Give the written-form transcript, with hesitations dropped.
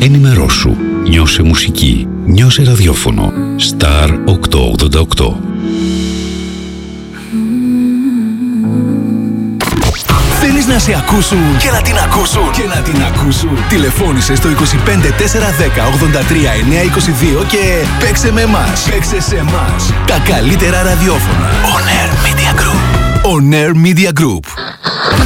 Ενημερώσου. Νιώσε μουσική. Νιώσε ραδιόφωνο. Star 888. Θέλεις να σε ακούσουν και να την ακούσουν και να την ακούσουν? Τηλεφώνησε στο 25 410 83 922 και παίξε με εμάς. Παίξε σε εμάς. Τα καλύτερα ραδιόφωνα. On Air Media Group. On Air Media Group.